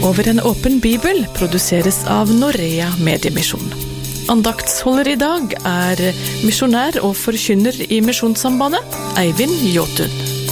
Over en åpen bibel produseres av Norea Mediemission. Andaktsholder i dag misjonær og forkynner i Misjonssambandet, Eivind Jåtun.